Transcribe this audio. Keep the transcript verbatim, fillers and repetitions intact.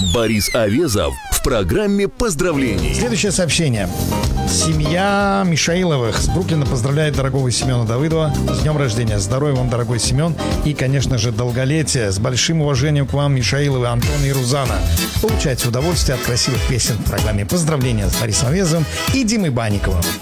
Борис Овезов в программе поздравлений. Следующее сообщение. Семья Мишаиловых с Бруклина поздравляет дорогого Семена Давыдова с днем рождения. Здоровья вам, дорогой Семен. И, конечно же, долголетия. С большим уважением к вам, Мишаиловы, Антон и Рузана. Получайте удовольствие от красивых песен в программе «Поздравления» с Борисом Овезовым и Димой Банниковым.